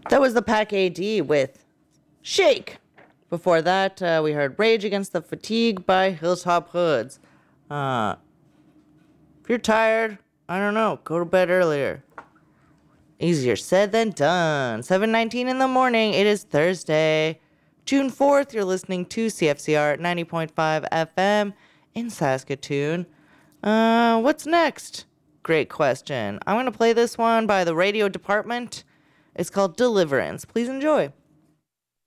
That was the Pack AD with Shake. Before that, we heard Rage Against the Fatigue by Hilltop Hoods. If you're tired, I don't know, go to bed earlier. Easier said than done. 7:19 in the morning. It is Thursday, June 4th. You're listening to CFCR 90.5 FM in Saskatoon. What's next? Great question. I'm going to play this one by the radio department. It's called Deliverance. Please enjoy.